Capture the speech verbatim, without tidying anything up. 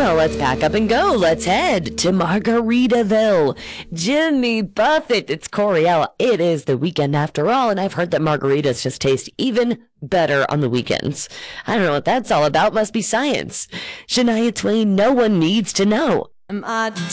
Well, let's pack up and go. Let's head to Margaritaville. Jimmy Buffett, it's Coriel. It is the weekend after all, and I've heard that margaritas just taste even better on the weekends. I don't know what that's all about. Must be science. Shania Twain, no one needs to know. Am I